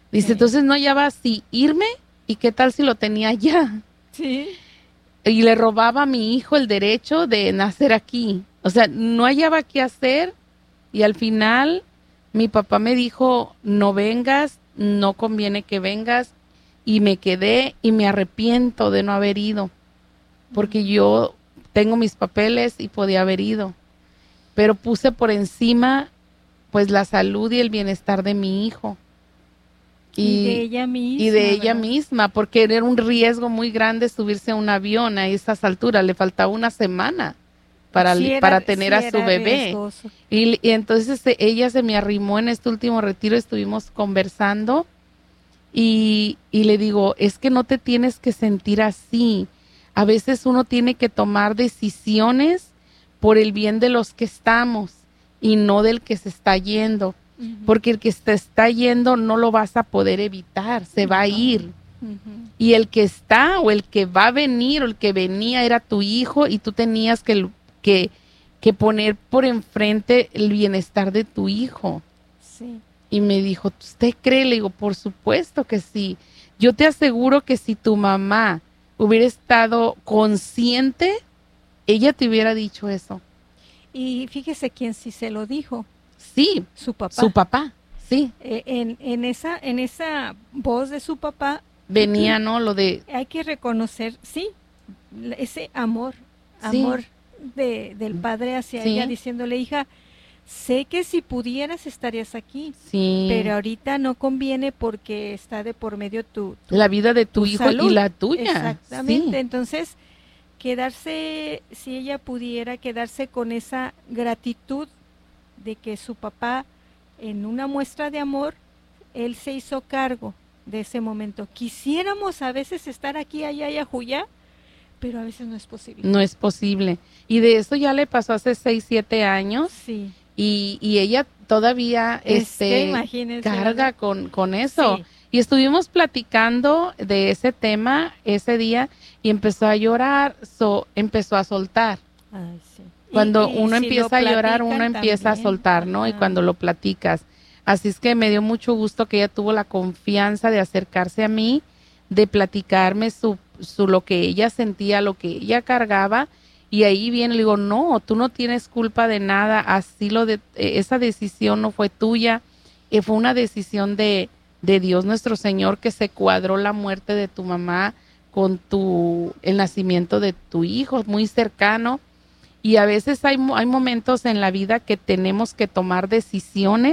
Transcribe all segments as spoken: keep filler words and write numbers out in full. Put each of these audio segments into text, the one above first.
Dice, Sí. entonces no hallaba si irme y qué tal si lo tenía allá. Sí. Y le robaba a mi hijo el derecho de nacer aquí. O sea, no hallaba qué hacer y al final mi papá me dijo, no vengas, no conviene que vengas. Y me quedé y me arrepiento de no haber ido, porque yo tengo mis papeles y podía haber ido. Pero puse por encima pues la salud y el bienestar de mi hijo. Y, y de ella misma. Y de ella ¿verdad? misma, porque era un riesgo muy grande subirse a un avión a esas alturas. Le faltaba una semana para, Sí era, para tener sí a su era bebé. riesgoso. Y, y entonces ella se me arrimó en este último retiro, estuvimos conversando y, y le digo, es que no te tienes que sentir así. A veces uno tiene que tomar decisiones por el bien de los que estamos y no del que se está yendo. Uh-huh. Porque el que se está yendo no lo vas a poder evitar, se va a ir. Uh-huh. Y el que está o el que va a venir o el que venía era tu hijo y tú tenías que, que, que poner por enfrente el bienestar de tu hijo. Sí. Y me dijo, ¿usted cree? Le digo, por supuesto que sí. Yo te aseguro que si tu mamá hubiera estado consciente, ella te hubiera dicho eso. Y fíjese quién sí se lo dijo. Sí, su papá. Su papá, sí. Eh, en, en, esa, en esa voz de su papá venía, ¿no? Lo de... Hay que reconocer, sí, ese amor, sí. amor de, del padre hacia sí. ella, diciéndole, hija, sé que si pudieras estarías aquí, sí. pero ahorita no conviene porque está de por medio tu... tu la vida de tu, tu hijo salud. Y la tuya. Exactamente, sí. Entonces, quedarse, si ella pudiera quedarse con esa gratitud de que su papá, en una muestra de amor, él se hizo cargo de ese momento. Quisiéramos a veces estar aquí, allá y ajuya, pero a veces no es posible. No es posible. Y de eso ya le pasó hace seis, siete años. Sí. Y, y ella todavía es este, que carga con, con eso. Sí. Y estuvimos platicando de ese tema ese día y empezó a llorar, so, empezó a soltar. Ay, sí. Cuando y, y uno si empieza a llorar, uno empieza también. a soltar, ¿no? Ajá. Y cuando lo platicas. Así es que me dio mucho gusto que ella tuvo la confianza de acercarse a mí, de platicarme su, su lo que ella sentía, lo que ella cargaba. Y ahí viene, le digo, no, tú no tienes culpa de nada, así lo de, esa decisión no fue tuya, eh, fue una decisión de, de Dios nuestro Señor que se cuadró la muerte de tu mamá con tu, el nacimiento de tu hijo, muy cercano. Y a veces hay, hay momentos en la vida que tenemos que tomar decisiones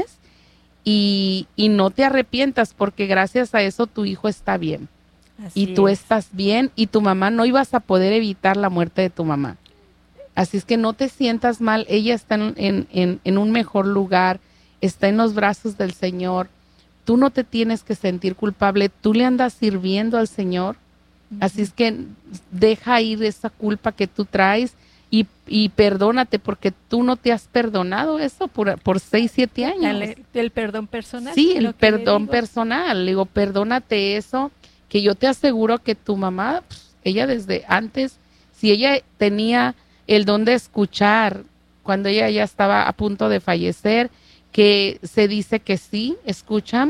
y, y no te arrepientas porque gracias a eso tu hijo está bien. Así y tú es. estás bien y tu mamá, no ibas a poder evitar la muerte de tu mamá. Así es que no te sientas mal, ella está en, en, en, en un mejor lugar, está en los brazos del Señor. Tú no te tienes que sentir culpable, tú le andas sirviendo al Señor. Uh-huh. Así es que deja ir esa culpa que tú traes y, y perdónate porque tú no te has perdonado eso por, por seis, siete años. El, el perdón personal. Sí, el perdón personal. Le digo, perdónate eso, que yo te aseguro que tu mamá, pues, ella desde antes, si ella tenía el don de escuchar cuando ella ya estaba a punto de fallecer, que se dice que sí, escuchan,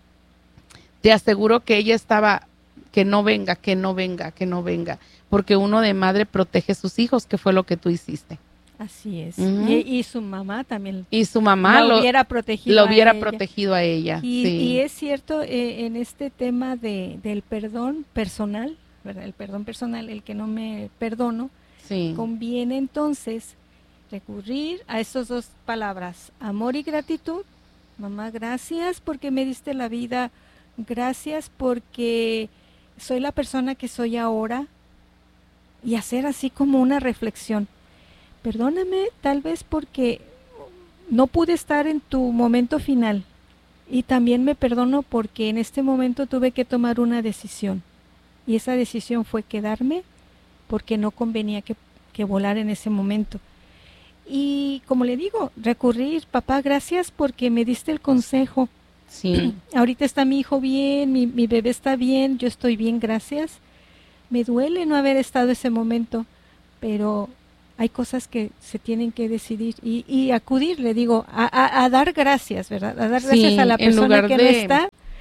te aseguro que ella estaba, que no venga, que no venga, que no venga, porque uno de madre protege a sus hijos, que fue lo que tú hiciste. Así es. Uh-huh. y, y su mamá también. Y su mamá lo, lo hubiera protegido lo hubiera a ella. protegido a ella. Y, sí. y es cierto, eh, en este tema de, del perdón personal, ¿verdad? El perdón personal, el que no me perdono, sí. conviene entonces recurrir a estas dos palabras, amor y gratitud. Mamá, gracias porque me diste la vida, gracias porque soy la persona que soy ahora, y hacer así como una reflexión. Perdóname tal vez porque no pude estar en tu momento final, y también me perdono porque en este momento tuve que tomar una decisión, y esa decisión fue quedarme porque no convenía que, que volar en ese momento. Y como le digo, recurrir, papá, gracias porque me diste el consejo. Sí. Ahorita está mi hijo bien, mi, mi bebé está bien, yo estoy bien, gracias. Me duele no haber estado ese momento, pero hay cosas que se tienen que decidir y, y acudir, le digo, a, a, a dar gracias, ¿verdad? A dar gracias sí, a la persona que de... no está,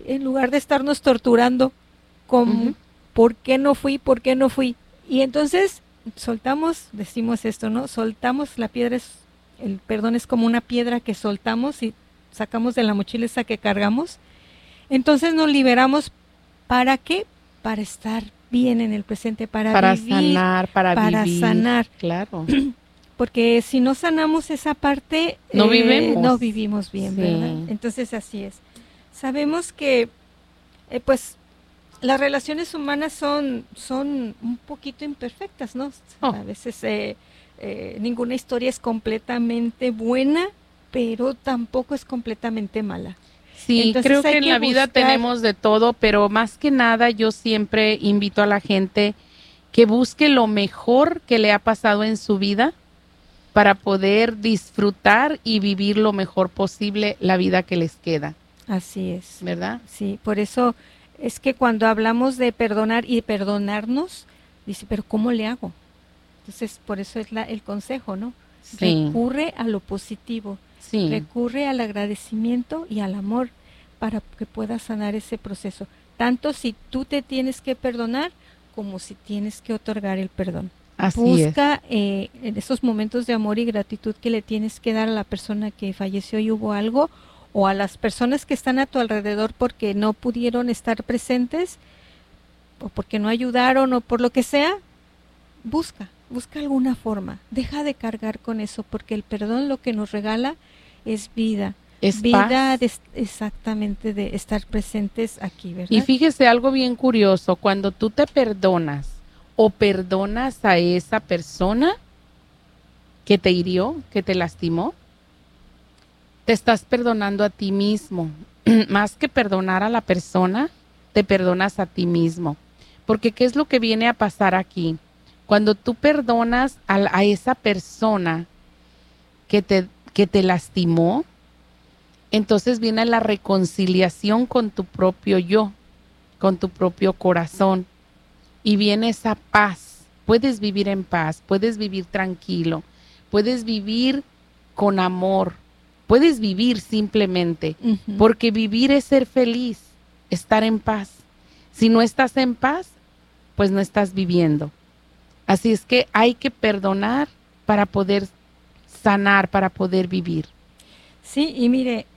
en lugar de estarnos torturando con uh-huh. ¿por qué no fui? ¿Por qué no fui? Y entonces soltamos, decimos esto, ¿no? Soltamos la piedra, es, el perdón es como una piedra que soltamos y sacamos de la mochila esa que cargamos. Entonces nos liberamos, ¿para qué? Para estar bien en el presente, para, para vivir. sanar, para, para vivir. sanar. Claro. Porque si no sanamos esa parte, no, eh, vivimos. no vivimos bien, sí. ¿verdad? Entonces así es. Sabemos que, eh, pues, las relaciones humanas son, son un poquito imperfectas, ¿no? Oh. A veces eh, eh, ninguna historia es completamente buena, pero tampoco es completamente mala. Sí, Entonces, creo que, que en la buscar... vida tenemos de todo, pero más que nada yo siempre invito a la gente que busque lo mejor que le ha pasado en su vida para poder disfrutar y vivir lo mejor posible la vida que les queda. Así es. ¿Verdad? Sí, por eso es que cuando hablamos de perdonar y perdonarnos, dice, pero ¿cómo le hago? Entonces, por eso es la, el consejo, ¿no? Sí. Recurre a lo positivo, sí. recurre al agradecimiento y al amor para que puedas sanar ese proceso. Tanto si tú te tienes que perdonar, como si tienes que otorgar el perdón. Así Busca es. eh, en esos momentos de amor y gratitud que le tienes que dar a la persona que falleció y hubo algo, o a las personas que están a tu alrededor porque no pudieron estar presentes, o porque no ayudaron, o por lo que sea. Busca, busca alguna forma. Deja de cargar con eso, porque el perdón lo que nos regala es vida. Es vida de, exactamente de estar presentes aquí, ¿verdad? Y fíjese algo bien curioso, cuando tú te perdonas o perdonas a esa persona que te hirió, que te lastimó, te estás perdonando a ti mismo. Más que perdonar a la persona, te perdonas a ti mismo. Porque ¿qué es lo que viene a pasar aquí? Cuando tú perdonas a, a esa persona que te, que te lastimó, entonces viene la reconciliación con tu propio yo, con tu propio corazón. Y viene esa paz. Puedes vivir en paz, puedes vivir tranquilo, puedes vivir con amor, puedes vivir simplemente. Uh-huh. Porque vivir es ser feliz, estar en paz. Si no estás en paz, pues no estás viviendo. Así es que hay que perdonar para poder sanar, para poder vivir. Sí, y mire,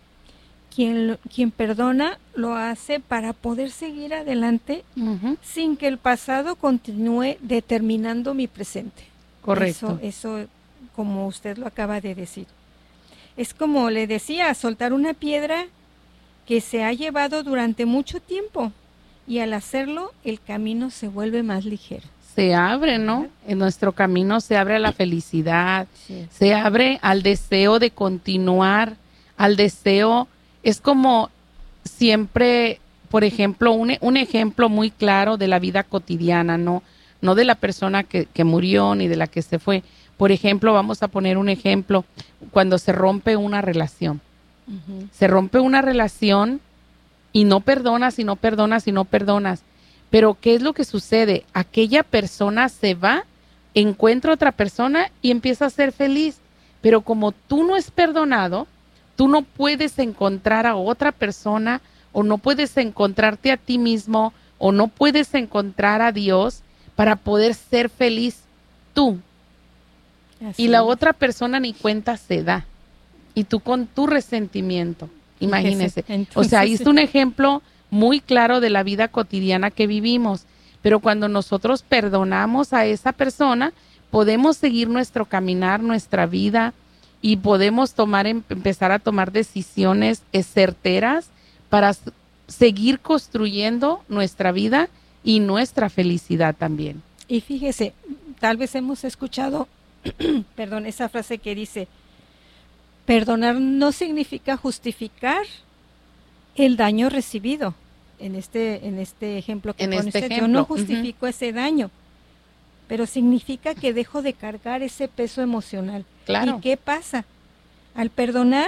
quien, quien perdona lo hace para poder seguir adelante uh-huh. sin que el pasado continúe determinando mi presente. Correcto. Eso, eso, como usted lo acaba de decir. Es como le decía, soltar una piedra que se ha llevado durante mucho tiempo y al hacerlo el camino se vuelve más ligero. Se abre, ¿no? En nuestro camino se abre a la felicidad, sí. se abre al deseo de continuar, al deseo, es como siempre, por ejemplo, un, un ejemplo muy claro de la vida cotidiana, ¿no? No de la persona que, que murió ni de la que se fue. Por ejemplo, vamos a poner un ejemplo, cuando se rompe una relación. Uh-huh. Se rompe una relación y no perdonas y no perdonas y no perdonas. Pero ¿qué es lo que sucede? Aquella persona se va, encuentra otra persona y empieza a ser feliz. Pero como tú no has perdonado, tú no puedes encontrar a otra persona o no puedes encontrarte a ti mismo o no puedes encontrar a Dios para poder ser feliz tú. Así y la es. Otra persona ni cuenta se da. Y tú con tu resentimiento, imagínese. Entonces, o sea, ahí es un ejemplo muy claro de la vida cotidiana que vivimos, pero cuando nosotros perdonamos a esa persona, podemos seguir nuestro caminar, nuestra vida, y podemos tomar, empezar a tomar decisiones certeras para seguir construyendo nuestra vida y nuestra felicidad también. Y fíjese, tal vez hemos escuchado, perdón, esa frase que dice, perdonar no significa justificar el daño recibido. En este, en este ejemplo que en pone este usted, ejemplo. yo no justifico uh-huh. ese daño, pero significa que dejo de cargar ese peso emocional. Claro. ¿Y qué pasa? Al perdonar,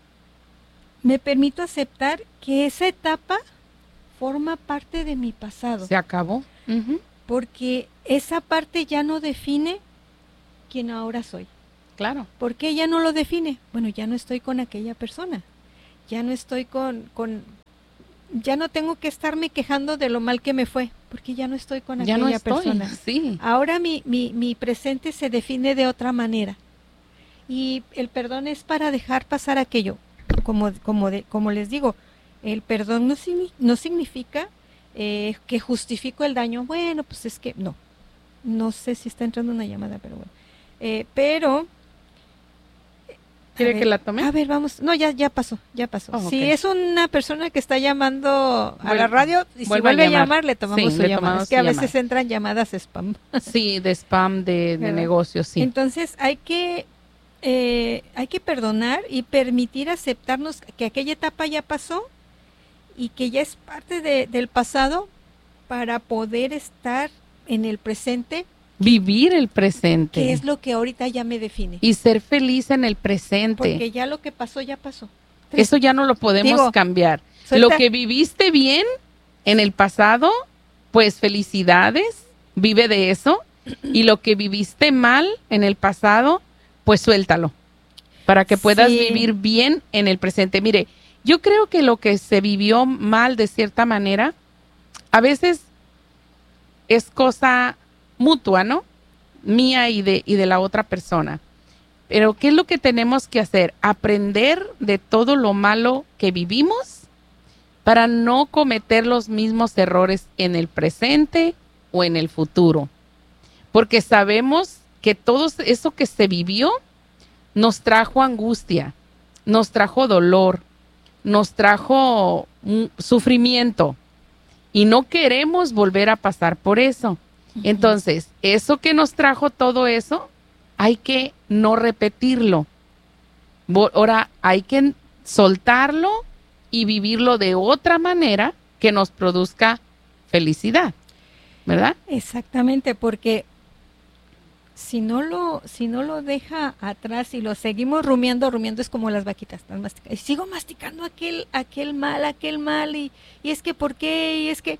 me permito aceptar que esa etapa forma parte de mi pasado. Se acabó. Uh-huh. Porque esa parte ya no define quién ahora soy. Claro. ¿Por qué ya no lo define? Bueno, ya no estoy con aquella persona. Ya no estoy con... con ya no tengo que estarme quejando de lo mal que me fue, porque ya no estoy con ya aquella no estoy, persona. Sí. Ahora mi, mi, mi presente se define de otra manera. Y el perdón es para dejar pasar aquello. Como, como, de, como les digo, el perdón no, no significa eh, que justifico el daño. Bueno, pues es que no. No sé si está entrando una llamada, pero bueno. Eh, pero... ¿Quiere ver, que la tome? A ver, vamos. No, ya ya pasó, ya pasó. Oh, si okay. es una persona que está llamando a Vuel la radio, y si vuelve, vuelve a, llamar, a llamar, le tomamos sí, su le llamada. tomamos Es que a llamada. veces entran llamadas spam. Sí, de spam, de, de negocios, sí. Entonces hay que, eh, hay que perdonar y permitir aceptarnos que aquella etapa ya pasó y que ya es parte de, del pasado para poder estar en el presente. Vivir el presente. Que es lo que ahorita ya me define. Y ser feliz en el presente. Porque ya lo que pasó, ya pasó. Eso ya no lo podemos Digo, cambiar. Suelta. Lo que viviste bien en el pasado, pues felicidades, vive de eso. Y lo que viviste mal en el pasado, pues suéltalo. Para que puedas sí. vivir bien en el presente. Mire, yo creo que lo que se vivió mal de cierta manera, a veces es cosa mutua, ¿no? Mía y de, y de la otra persona. Pero ¿qué es lo que tenemos que hacer? Aprender de todo lo malo que vivimos para no cometer los mismos errores en el presente o en el futuro. Porque sabemos que todo eso que se vivió nos trajo angustia, nos trajo dolor, nos trajo sufrimiento y no queremos volver a pasar por eso. Entonces, eso que nos trajo todo eso, hay que no repetirlo. Ahora hay que soltarlo y vivirlo de otra manera que nos produzca felicidad, ¿verdad? Exactamente, porque si no lo, si no lo deja atrás y lo seguimos rumiando, rumiando es como las vaquitas, están masticando. Y sigo masticando aquel, aquel mal, aquel mal, y, y es que ¿por qué? Y es que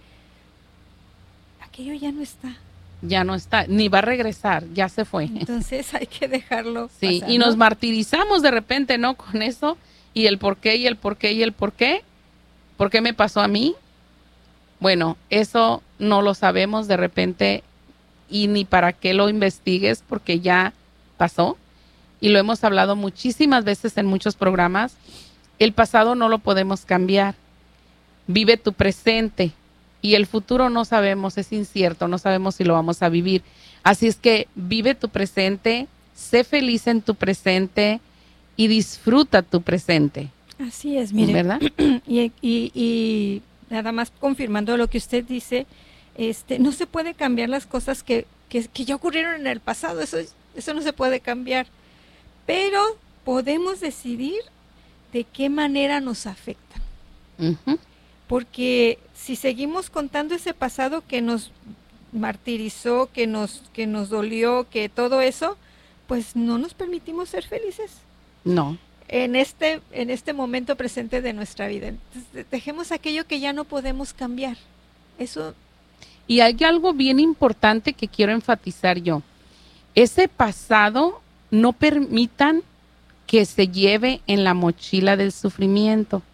aquello ya no está. Ya no está, ni va a regresar, ya se fue. Entonces hay que dejarlo Sí, pasar, y ¿no? nos martirizamos de repente, ¿no? Con eso, y el por qué, y el por qué, y el por qué. ¿Por qué me pasó a mí? Bueno, eso no lo sabemos de repente y ni para qué lo investigues porque ya pasó. Y lo hemos hablado muchísimas veces en muchos programas. El pasado no lo podemos cambiar. Vive tu presente. Y el futuro no sabemos, es incierto, no sabemos si lo vamos a vivir. Así es que vive tu presente, sé feliz en tu presente y disfruta tu presente. Así es, mire. ¿Verdad? Y, y, y nada más confirmando lo que usted dice, este, no se puede cambiar las cosas que, que, que ya ocurrieron en el pasado, eso, eso no se puede cambiar. Pero podemos decidir de qué manera nos afectan. Uh-huh. Porque si seguimos contando ese pasado que nos martirizó, que nos, que nos dolió, que todo eso, pues no nos permitimos ser felices. No. En este, en este momento presente de nuestra vida. Entonces, dejemos aquello que ya no podemos cambiar. Eso. Y hay algo bien importante que quiero enfatizar yo. Ese pasado no permitan que se lleve en la mochila del sufrimiento.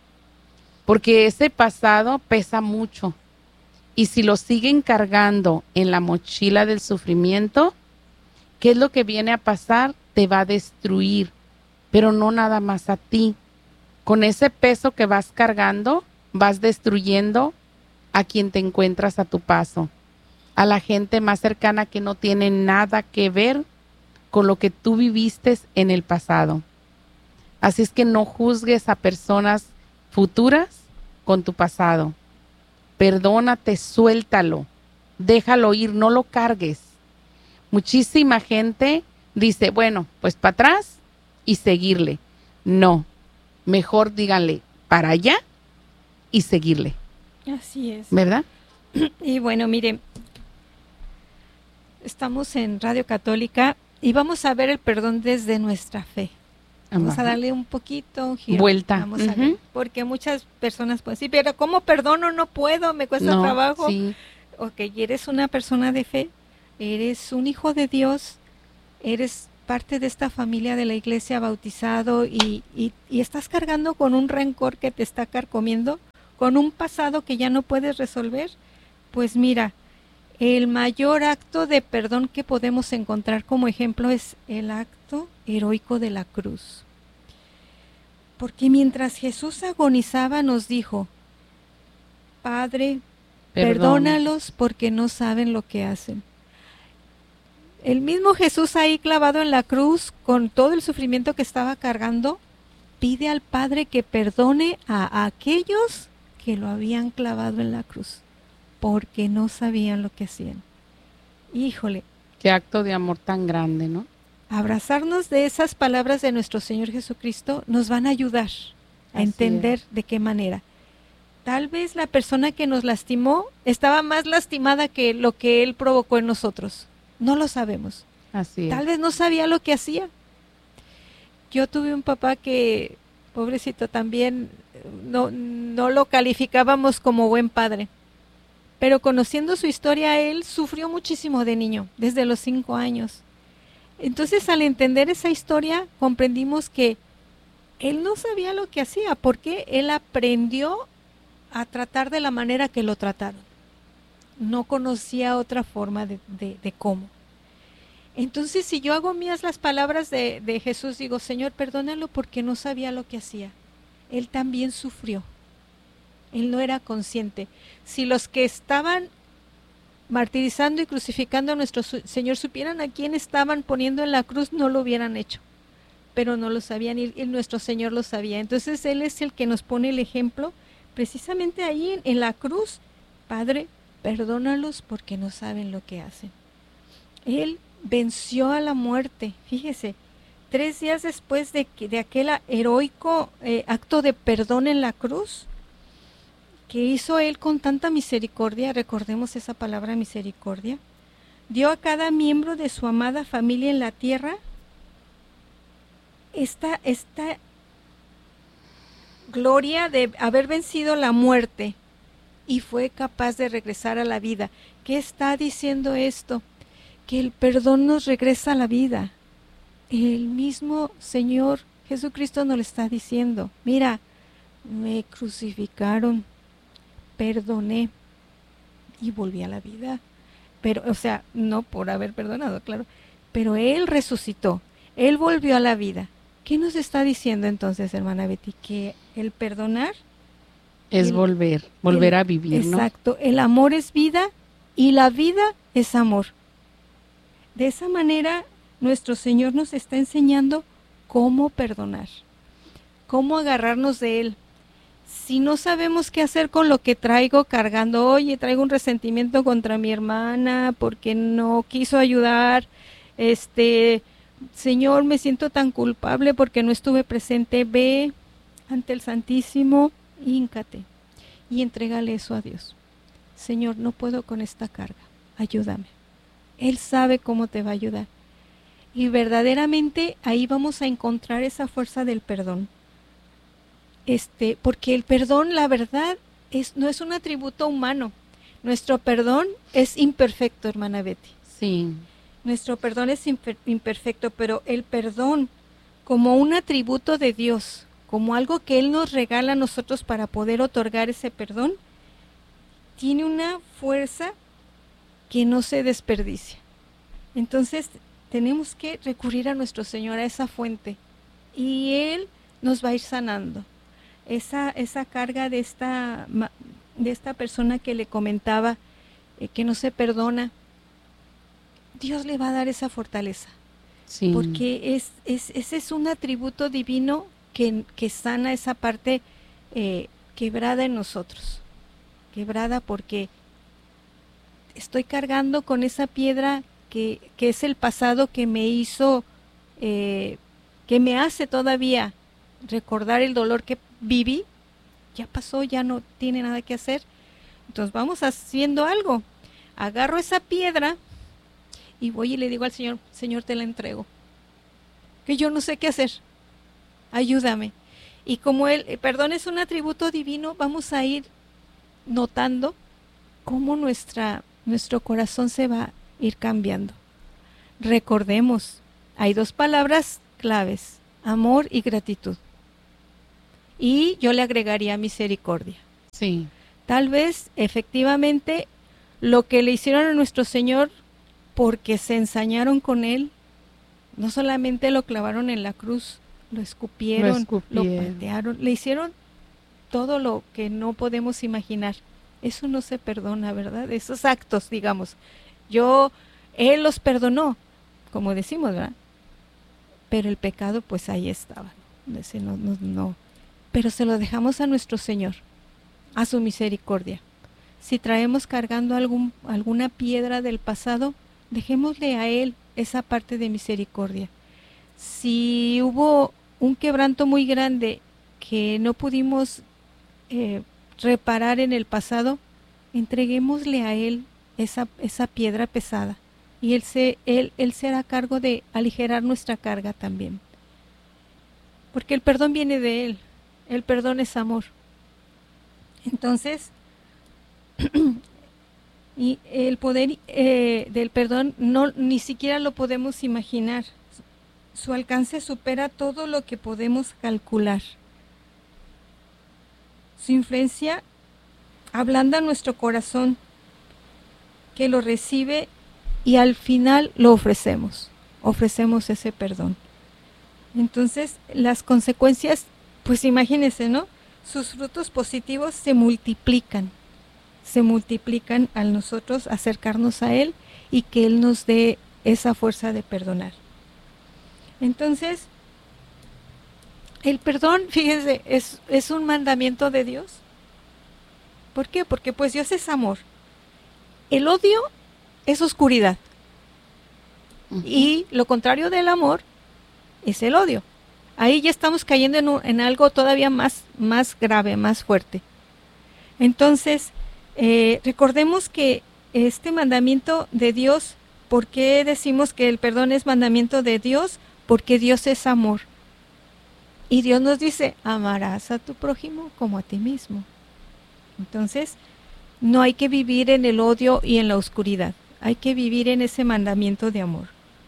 Porque ese pasado pesa mucho. Y si lo siguen cargando en la mochila del sufrimiento, ¿qué es lo que viene a pasar? Te va a destruir, pero no nada más a ti. Con ese peso que vas cargando, vas destruyendo a quien te encuentras a tu paso, a la gente más cercana que no tiene nada que ver con lo que tú viviste en el pasado. Así es que no juzgues a personas futuras con tu pasado. Perdónate, suéltalo, déjalo ir, no lo cargues. Muchísima gente dice, bueno, pues para atrás y seguirle. No, mejor díganle para allá y seguirle. Así es. ¿Verdad? Y bueno, mire, estamos en Radio Católica y vamos a ver el perdón desde nuestra fe. Vamos Ajá. a darle un poquito un giro. Vuelta. Vamos uh-huh. a ver, porque muchas personas pueden decir, pero ¿cómo perdono? No puedo, me cuesta no, trabajo. Sí. Ok, eres una persona de fe, eres un hijo de Dios, eres parte de esta familia de la iglesia bautizado y, y, y estás cargando con un rencor que te está carcomiendo. con un pasado que ya no puedes resolver, pues mira, el mayor acto de perdón que podemos encontrar como ejemplo es el acto heroico de la cruz. Porque mientras Jesús agonizaba nos dijo, Padre, Perdón. perdónalos porque no saben lo que hacen. El mismo Jesús ahí clavado en la cruz, con todo el sufrimiento que estaba cargando, pide al Padre que perdone a aquellos que lo habían clavado en la cruz, porque no sabían lo que hacían. Híjole. Qué acto de amor tan grande, ¿no? Abrazarnos de esas palabras de nuestro Señor Jesucristo nos van a ayudar a Así entender es. de qué manera. Tal vez la persona que nos lastimó estaba más lastimada que lo que Él provocó en nosotros. No lo sabemos. Así es. Tal vez no sabía lo que hacía. Yo tuve un papá que, pobrecito, también no, no lo calificábamos como buen padre. Pero conociendo su historia, él sufrió muchísimo de niño, desde los cinco años. Entonces, al entender esa historia, comprendimos que él no sabía lo que hacía, porque él aprendió a tratar de la manera que lo trataron. No conocía otra forma de, de, de cómo. Entonces, si yo hago mías las palabras de, de Jesús, digo, Señor, perdónalo porque no sabía lo que hacía. Él también sufrió. Él no era consciente. Si los que estaban martirizando y crucificando a nuestro Señor supieran a quién estaban poniendo en la cruz, no lo hubieran hecho. Pero no lo sabían y, y nuestro Señor lo sabía. Entonces, Él es el que nos pone el ejemplo precisamente ahí en, en la cruz. Padre, perdónalos porque no saben lo que hacen. Él venció a la muerte, fíjese, tres días después de, de aquel heroico eh, acto de perdón en la cruz, que hizo Él con tanta misericordia, recordemos esa palabra misericordia, dio a cada miembro de su amada familia en la tierra esta, esta gloria de haber vencido la muerte y fue capaz de regresar a la vida. ¿Qué está diciendo esto? Que el perdón nos regresa a la vida. El mismo Señor Jesucristo nos lo está diciendo. Mira, me crucificaron, perdoné y volví a la vida. Pero, o sea, no por haber perdonado, claro, pero Él resucitó, Él volvió a la vida. ¿Qué nos está diciendo entonces, hermana Betty? Que el perdonar es el, volver, volver el, a vivir, exacto, ¿no? Exacto, el amor es vida y la vida es amor. De esa manera, nuestro Señor nos está enseñando cómo perdonar, cómo agarrarnos de Él. Si no sabemos qué hacer con lo que traigo cargando, oye, traigo un resentimiento contra mi hermana porque no quiso ayudar, este, Señor, me siento tan culpable porque no estuve presente, ve ante el Santísimo, híncate y entrégale eso a Dios. Señor, no puedo con esta carga, ayúdame. Él sabe cómo te va a ayudar. Y verdaderamente ahí vamos a encontrar esa fuerza del perdón. Este, porque el perdón, la verdad, es, no es un atributo humano. Nuestro perdón es imperfecto, hermana Betty. Sí. Nuestro perdón es imper, imperfecto, pero el perdón como un atributo de Dios, como algo que Él nos regala a nosotros para poder otorgar ese perdón, tiene una fuerza que no se desperdicia. Entonces tenemos que recurrir a nuestro Señor, a esa fuente, y Él nos va a ir sanando. Esa, esa carga de esta, de esta persona que le comentaba eh, que no se perdona, Dios le va a dar esa fortaleza. Sí. Porque es, es, ese es un atributo divino que, que sana esa parte eh, quebrada en nosotros. Quebrada porque estoy cargando con esa piedra que, que es el pasado que me hizo, eh, que me hace todavía recordar el dolor que viví. Ya pasó, ya no tiene nada que hacer. Entonces vamos haciendo algo. Agarro esa piedra y voy y le digo al Señor, Señor, te la entrego. Que yo no sé qué hacer. Ayúdame. Y como el perdón es un atributo divino, vamos a ir notando cómo nuestra, nuestro corazón se va a ir cambiando. Recordemos, hay dos palabras claves, amor y gratitud. Y yo le agregaría misericordia. Sí. Tal vez, efectivamente, lo que le hicieron a nuestro Señor, porque se ensañaron con Él, no solamente lo clavaron en la cruz, lo escupieron, Lo lo, escupieron. patearon, le hicieron todo lo que no podemos imaginar. Eso no se perdona, ¿verdad? Esos actos, digamos. Yo, Él los perdonó, como decimos, ¿verdad? Pero el pecado, pues ahí estaba. Ese no, no, no. Pero se lo dejamos a nuestro Señor, a su misericordia. Si traemos cargando algún, alguna piedra del pasado, dejémosle a Él esa parte de misericordia. Si hubo un quebranto muy grande que no pudimos eh, reparar en el pasado, entreguémosle a Él esa, esa piedra pesada y él, se, él, él se hará cargo de aligerar nuestra carga también. Porque el perdón viene de Él, el perdón es amor. Entonces, y el poder eh, del perdón no ni siquiera lo podemos imaginar. Su alcance supera todo lo que podemos calcular. Su influencia ablanda nuestro corazón, que lo recibe y al final lo ofrecemos. Ofrecemos ese perdón. Entonces, las consecuencias, pues imagínense, ¿no? Sus frutos positivos se multiplican. Se multiplican al nosotros acercarnos a Él y que Él nos dé esa fuerza de perdonar. Entonces, el perdón, fíjense, es, es un mandamiento de Dios. ¿Por qué? Porque pues Dios es amor. El odio es oscuridad. Uh-huh. Y lo contrario del amor es el odio. Ahí ya estamos cayendo en, un, en algo todavía más, más grave, más fuerte. Entonces, eh, recordemos que este mandamiento de Dios, ¿por qué decimos que el perdón es mandamiento de Dios? Porque Dios es amor. Y Dios nos dice, amarás a tu prójimo como a ti mismo. Entonces, no hay que vivir en el odio y en la oscuridad. Hay que vivir en ese mandamiento de amor.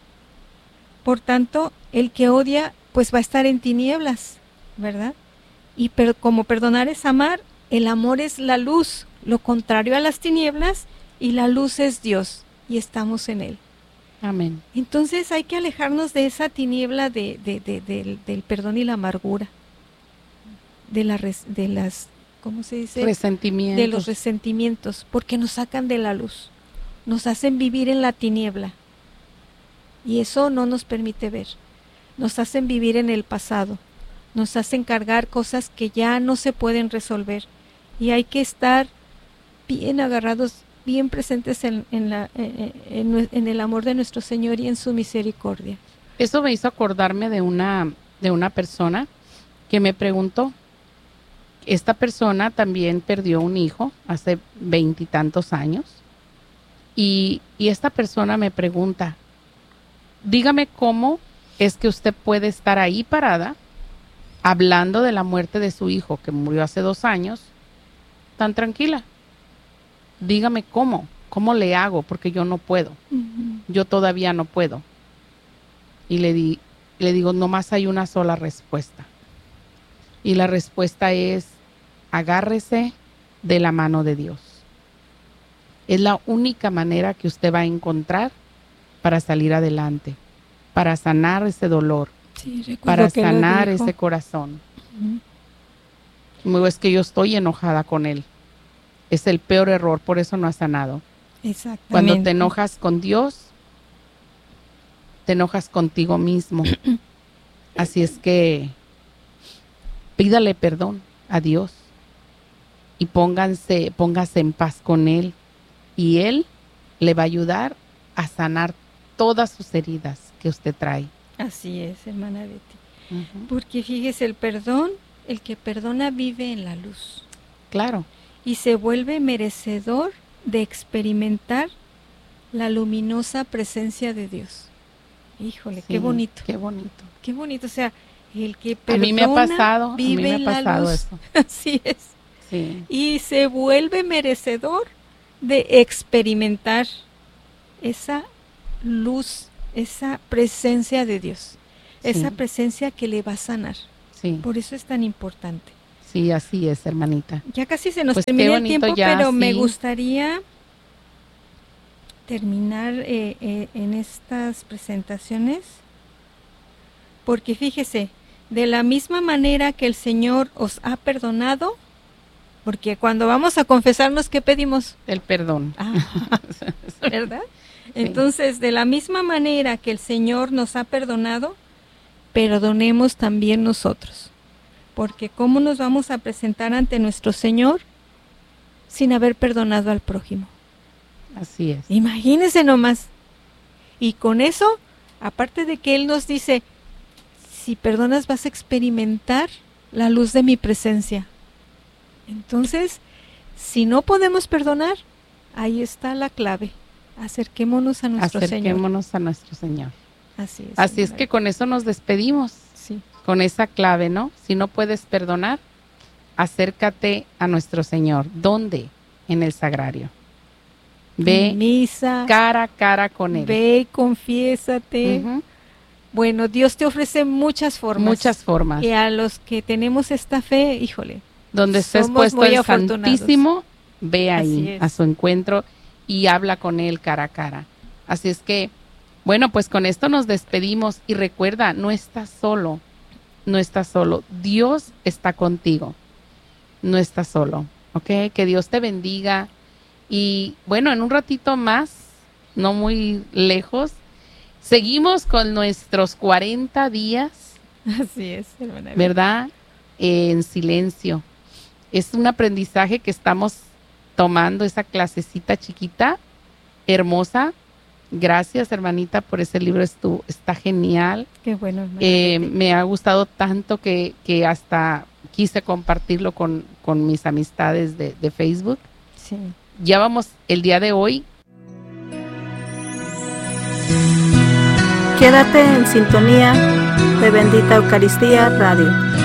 Por tanto, el que odia, pues va a estar en tinieblas, ¿verdad? Y per- como perdonar es amar, el amor es la luz, lo contrario a las tinieblas, y la luz es Dios, y estamos en Él. Amén. Entonces hay que alejarnos de esa tiniebla de, de, de, de, del, del perdón y la amargura, de, la res, de las, ¿cómo se dice? Resentimientos. De los resentimientos, porque nos sacan de la luz, nos hacen vivir en la tiniebla, y eso no nos permite ver. Nos hacen vivir en el pasado, nos hacen cargar cosas que ya no se pueden resolver, y hay que estar bien agarrados, bien presentes en, en, la, en, en el amor de nuestro Señor y en su misericordia. Eso me hizo acordarme de una, de una persona que me preguntó. Esta persona también perdió un hijo hace veintitantos años, y, y esta persona me pregunta, dígame cómo es que usted puede estar ahí parada hablando de la muerte de su hijo que murió hace dos años tan tranquila. Dígame cómo, cómo le hago, porque yo no puedo. Uh-huh. Yo todavía no puedo. Y le, di, le digo, nomás hay una sola respuesta. Y la respuesta es, agárrese de la mano de Dios. Es la única manera que usted va a encontrar para salir adelante, para sanar ese dolor, sí, para sanar ese corazón. Uh-huh. Es que yo estoy enojada con él. Es el peor error, por eso no ha sanado. Exactamente. Cuando te enojas con Dios, te enojas contigo mismo. Así es que pídale perdón a Dios y pónganse, póngase en paz con Él, y Él le va a ayudar a sanar todas sus heridas que usted trae. Así es, hermana Betty. Uh-huh. Porque fíjese, el perdón, el que perdona vive en la luz. Claro. Y se vuelve merecedor de experimentar la luminosa presencia de Dios. Híjole, sí, qué bonito. Qué bonito. Qué bonito, o sea, el que perdona a mí me ha pasado, vive a mí me ha pasado en la luz. Eso. Así es. Sí. Y se vuelve merecedor de experimentar esa luz, esa presencia de Dios, sí. Esa presencia que le va a sanar. Sí. Por eso es tan importante. Sí, así es, hermanita. Ya casi se nos Pues termina el tiempo, ya, pero sí. me gustaría terminar eh, eh, en estas presentaciones, porque fíjese, de la misma manera que el Señor os ha perdonado, porque cuando vamos a confesarnos, ¿qué pedimos? El perdón. Ah, ¿verdad? Entonces, de la misma manera que el Señor nos ha perdonado, perdonemos también nosotros. Porque ¿cómo nos vamos a presentar ante nuestro Señor sin haber perdonado al prójimo? Así es. Imagínense nomás. Y con eso, aparte de que Él nos dice, si perdonas vas a experimentar la luz de mi presencia. Entonces, si no podemos perdonar, ahí está la clave. Acerquémonos a nuestro Acerquémonos Señor. a nuestro Señor. Así es. Así es que con eso nos despedimos. Sí. Con esa clave, ¿no? Si no puedes perdonar, acércate a nuestro Señor. ¿Dónde? En el sagrario. Ve en misa, cara a cara con Él. Ve y confiésate. Uh-huh. Bueno, Dios te ofrece muchas formas. Muchas formas. Y a los que tenemos esta fe, híjole. Donde estés puesto el Santísimo, ve ahí a su encuentro y habla con Él cara a cara. Así es que, bueno, pues con esto nos despedimos y recuerda, no estás solo, no estás solo. Dios está contigo, no estás solo, ¿ok? Que Dios te bendiga y bueno, en un ratito más, no muy lejos, seguimos con nuestros cuarenta días. Así es, hermana. ¿Verdad? Eh, en silencio. Es un aprendizaje que estamos tomando, esa clasecita chiquita, hermosa. Gracias, hermanita, por ese libro, estu- está genial. Qué bueno, hermana. Eh, me ha gustado tanto que, que hasta quise compartirlo con, con mis amistades de, de Facebook. Sí. Ya vamos el día de hoy. Quédate en sintonía de Bendita Eucaristía Radio.